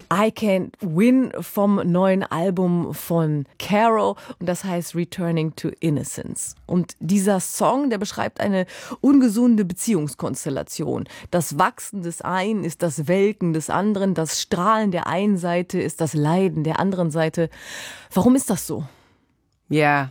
I Can't Win vom neuen Album von Caro und das heißt Returning to Innocence. Und dieser Song, der beschreibt eine ungesunde Beziehungskonstellation. Das Wachsen des einen ist das Welken des anderen, das Strahlen der einen Seite ist das Leiden der anderen Seite. Warum ist das so? Yeah.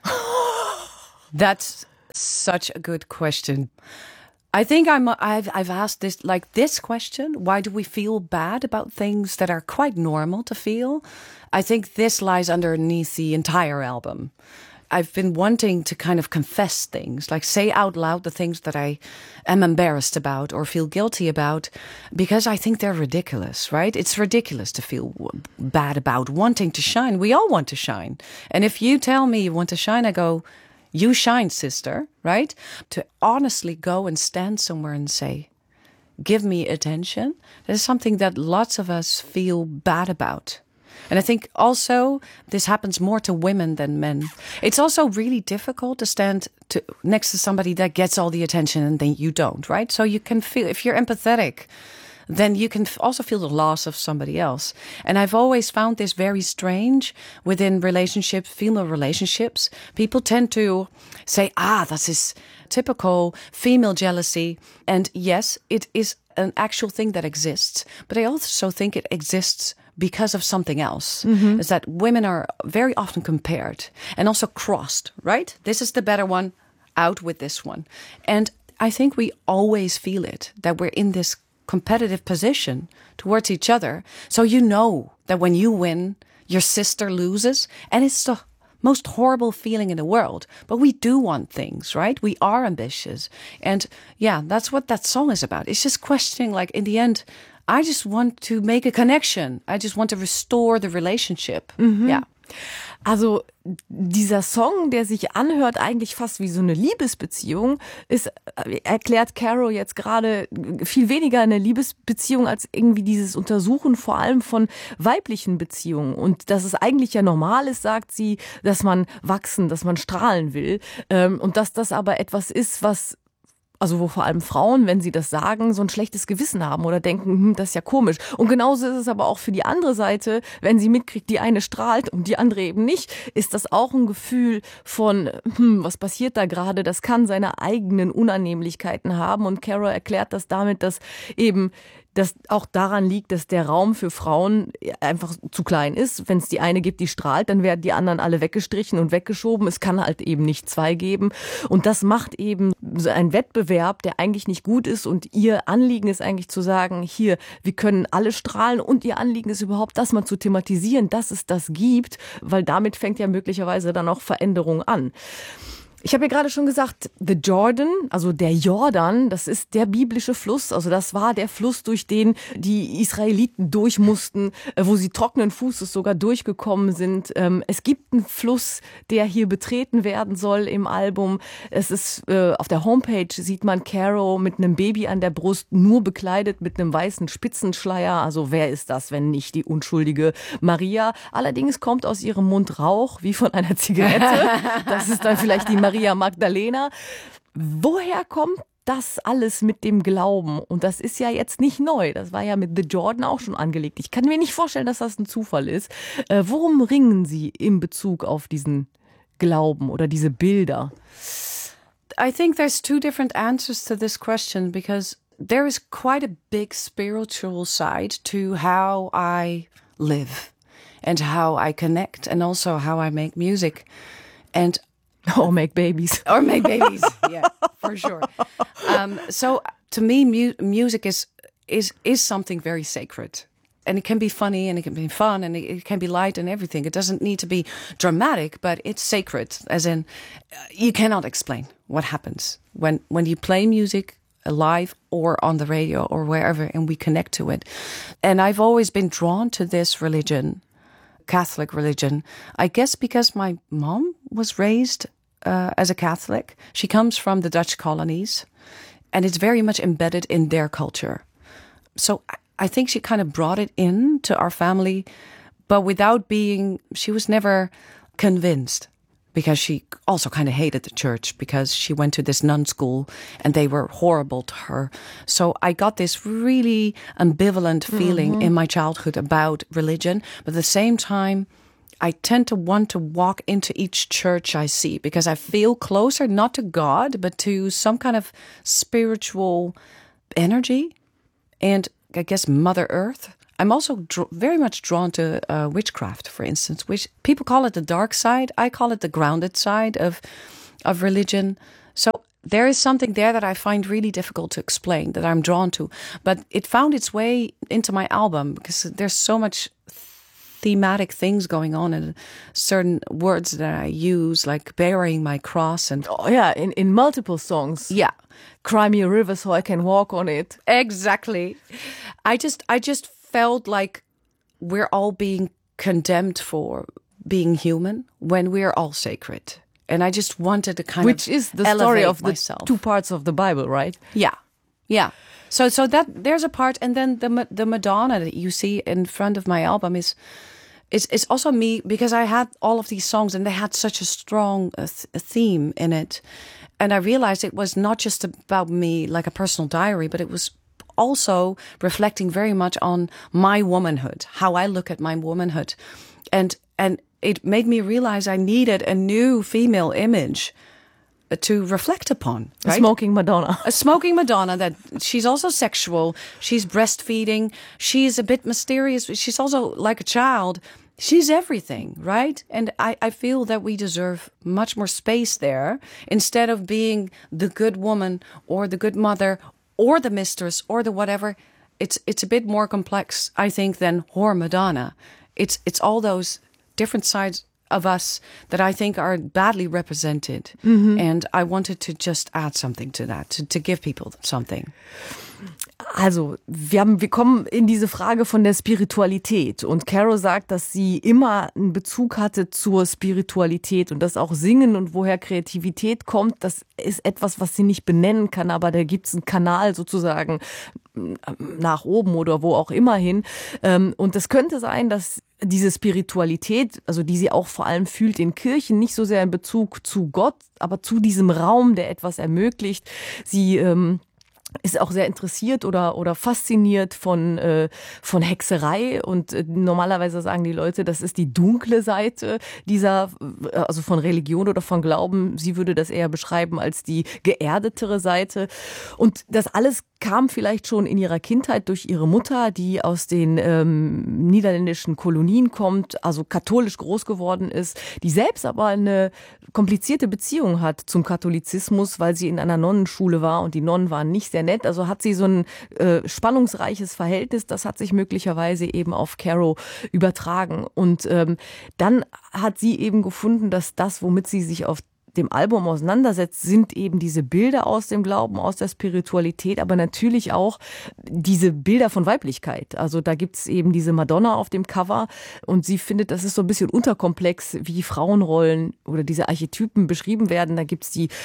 That's such a good question. I think I've asked this question. Why do we feel bad about things that are quite normal to feel? I think this lies underneath the entire album. I've been wanting to kind of confess things, like say out loud the things that I am embarrassed about or feel guilty about, because I think they're ridiculous, right? It's ridiculous to feel bad about wanting to shine. We all want to shine. And if you tell me you want to shine, I go, you shine, sister, right? To honestly go and stand somewhere and say, give me attention, that is something that lots of us feel bad about. And I think also this happens more to women than men. It's also really difficult to stand next to somebody that gets all the attention and then you don't, right? So you can feel, if you're empathetic, then you can also feel the loss of somebody else. And I've always found this very strange within relationships, female relationships. People tend to say, that is typical female jealousy. And yes, it is an actual thing that exists. But I also think it exists because of something else. Mm-hmm. Is that women are very often compared and also crossed, right? This is the better one, out with this one. And I think we always feel it, that we're in this competitive position towards each other. So you know that when you win, your sister loses, and it's the most horrible feeling in the world. But we do want things, right? We are ambitious. And yeah, that's what that song is about. It's just questioning, like, in the end, I just want to make a connection. I just want to restore the relationship. Mhm. Ja. Also dieser Song, der sich anhört eigentlich fast wie so eine Liebesbeziehung, erklärt Caro jetzt gerade viel weniger eine Liebesbeziehung als irgendwie dieses Untersuchen vor allem von weiblichen Beziehungen. Und dass es eigentlich ja normal ist, sagt sie, dass man wachsen, dass man strahlen will. Und dass das aber etwas ist, wo vor allem Frauen, wenn sie das sagen, so ein schlechtes Gewissen haben oder denken, das ist ja komisch. Und genauso ist es aber auch für die andere Seite, wenn sie mitkriegt, die eine strahlt und die andere eben nicht, ist das auch ein Gefühl von, was passiert da gerade? Das kann seine eigenen Unannehmlichkeiten haben. Und Caro erklärt das damit, dass eben das auch daran liegt, dass der Raum für Frauen einfach zu klein ist. Wenn es die eine gibt, die strahlt, dann werden die anderen alle weggestrichen und weggeschoben. Es kann halt eben nicht zwei geben. Und das macht eben so einen Wettbewerb, der eigentlich nicht gut ist. Und ihr Anliegen ist eigentlich zu sagen, hier, wir können alle strahlen. Und ihr Anliegen ist überhaupt, das mal zu thematisieren, dass es das gibt. Weil damit fängt ja möglicherweise dann auch Veränderung an. Ich habe ja gerade schon gesagt, the Jordan, also der Jordan, das ist der biblische Fluss. Also das war der Fluss, durch den die Israeliten durch mussten, wo sie trockenen Fußes sogar durchgekommen sind. Es gibt einen Fluss, der hier betreten werden soll im Album. Es ist auf der Homepage sieht man Caro mit einem Baby an der Brust, nur bekleidet mit einem weißen Spitzenschleier. Also wer ist das, wenn nicht die unschuldige Maria? Allerdings kommt aus ihrem Mund Rauch, wie von einer Zigarette. Das ist dann vielleicht die Maria Magdalena. Woher kommt das alles mit dem Glauben? Und das ist ja jetzt nicht neu. Das war ja mit The Jordan auch schon angelegt. Ich kann mir nicht vorstellen, dass das ein Zufall ist. Worum ringen Sie in Bezug auf diesen Glauben oder diese Bilder? I think there's two different answers to this question because there is quite a big spiritual side to how I live and how I connect and also how I make music. And Or make babies. Or make babies, yeah, for sure. So to me, music is something very sacred. And it can be funny and it can be fun and it can be light and everything. It doesn't need to be dramatic, but it's sacred. As in, you cannot explain what happens when you play music live or on the radio or wherever and we connect to it. And I've always been drawn to this religion, Catholic religion, I guess because my mom was raised as a Catholic. She comes from the Dutch colonies and it's very much embedded in their culture. So I think she kind of brought it in to our family, but without she was never convinced because she also kind of hated the church because she went to this nun school and they were horrible to her. So I got this really ambivalent feeling in my childhood about religion, but at the same time, I tend to want to walk into each church I see because I feel closer, not to God, but to some kind of spiritual energy and I guess Mother Earth. I'm also very much drawn to witchcraft, for instance, which people call it the dark side. I call it the grounded side of religion. So there is something there that I find really difficult to explain, that I'm drawn to. But it found its way into my album because there's so much thematic things going on and certain words that I use, like burying my cross and in multiple songs. Yeah. Cry me a river so I can walk on it. Exactly. I just felt like we're all being condemned for being human when we're all sacred. And I just wanted to kind Which of is the story of myself. The two parts of the Bible, right? Yeah. So that there's a part, and then the Madonna that you see in front of my album is also me because I had all of these songs and they had such a strong theme in it, and I realized it was not just about me like a personal diary, but it was also reflecting very much on my womanhood, how I look at my womanhood, and it made me realize I needed a new female image to reflect upon. Right? A smoking Madonna. A smoking Madonna that she's also sexual, she's breastfeeding, she's a bit mysterious, she's also like a child. She's everything, right? And I feel that we deserve much more space there instead of being the good woman or the good mother or the mistress or the whatever. It's a bit more complex, I think, than whore Madonna. It's all those different sides of us that I think are badly represented. And I wanted to just add something to that, to give people something. Also, wir kommen in diese Frage von der Spiritualität und Caro sagt, dass sie immer einen Bezug hatte zur Spiritualität und das auch Singen und woher Kreativität kommt, das ist etwas, was sie nicht benennen kann, aber da gibt's einen Kanal sozusagen nach oben oder wo auch immer hin und es könnte sein, dass diese Spiritualität, also die sie auch vor allem fühlt in Kirchen, nicht so sehr in Bezug zu Gott, aber zu diesem Raum, der etwas ermöglicht. Sie ist auch sehr interessiert oder fasziniert von Hexerei und normalerweise sagen die Leute, das ist die dunkle Seite dieser, also von Religion oder von Glauben. Sie würde das eher beschreiben als die geerdetere Seite. Und das alles kam vielleicht schon in ihrer Kindheit durch ihre Mutter, die aus den niederländischen Kolonien kommt, also katholisch groß geworden ist, die selbst aber eine komplizierte Beziehung hat zum Katholizismus, weil sie in einer Nonnenschule war und die Nonnen waren nicht sehr nett. Also hat sie so ein spannungsreiches Verhältnis, das hat sich möglicherweise eben auf Caro übertragen. Und dann hat sie eben gefunden, dass das, womit sie sich auf dem Album auseinandersetzt, sind eben diese Bilder aus dem Glauben, aus der Spiritualität, aber natürlich auch diese Bilder von Weiblichkeit. Also da gibt's eben diese Madonna auf dem Cover und sie findet, das ist so ein bisschen unterkomplex, wie Frauenrollen oder diese Archetypen beschrieben werden. Da gibt's die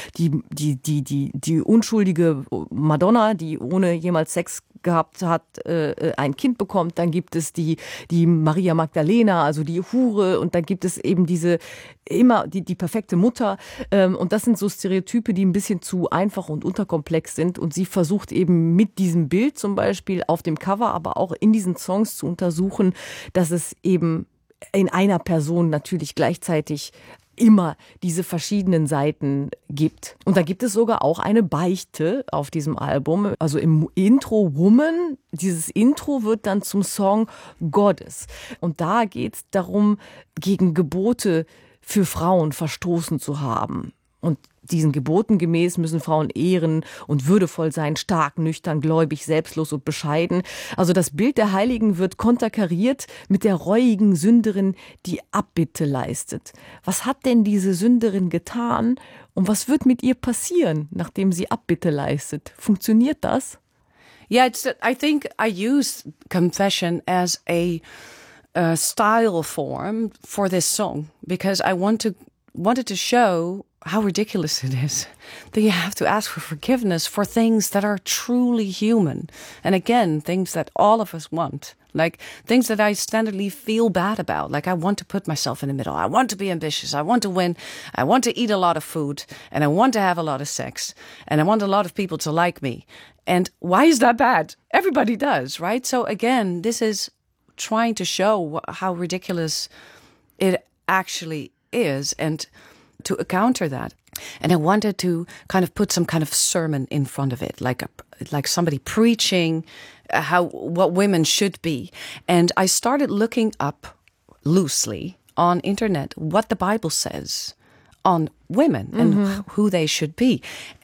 unschuldige Madonna, die ohne jemals Sex gehabt hat, ein Kind bekommt, dann gibt es die Maria Magdalena, also die Hure und dann gibt es eben die perfekte Mutter und das sind so Stereotype, die ein bisschen zu einfach und unterkomplex sind und sie versucht eben mit diesem Bild zum Beispiel auf dem Cover, aber auch in diesen Songs zu untersuchen, dass es eben in einer Person natürlich gleichzeitig immer diese verschiedenen Seiten gibt. Und da gibt es sogar auch eine Beichte auf diesem Album. Also im Intro Woman, dieses Intro wird dann zum Song Goddess. Und da geht es darum, gegen Gebote für Frauen verstoßen zu haben. Und diesen Geboten gemäß müssen Frauen ehren und würdevoll sein, stark, nüchtern, gläubig, selbstlos und bescheiden. Also das Bild der Heiligen wird konterkariert mit der reuigen Sünderin, die Abbitte leistet. Was hat denn diese Sünderin getan und was wird mit ihr passieren, nachdem sie Abbitte leistet? Funktioniert das? Yeah, I think I use confession as a style form for this song because I want to wanted to show how ridiculous it is that you have to ask for forgiveness for things that are truly human. And again, things that all of us want. Like things that I standardly feel bad about. Like I want to put myself in the middle. I want to be ambitious. I want to win. I want to eat a lot of food. And I want to have a lot of sex. And I want a lot of people to like me. And why is that bad? Everybody does, right? So again, this is trying to show how ridiculous it actually is and to counter that. And I wanted to kind of put some kind of sermon in front of it, like somebody preaching what women should be. And I started looking up loosely on internet what the Bible says on women and who they should be.